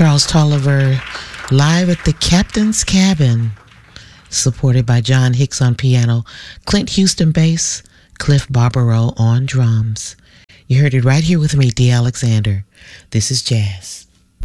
Charles Tolliver live at the Captain's Cabin, supported by John Hicks on piano, Clint Houston bass, Cliff Barbaro on drums. You heard it right here with me, Dee Alexander. This is jazz.